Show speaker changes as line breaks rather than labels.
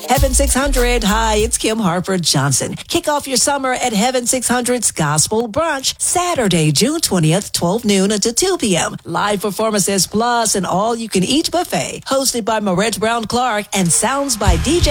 Heaven 600. Hi, it's Kim Harper Johnson. Kick off your summer at Heaven 600's Gospel Brunch, Saturday, June 20th, 12 noon until 2 p.m. Live performances plus an all-you-can-eat buffet hosted by Marette Brown Clark and sounds by DJ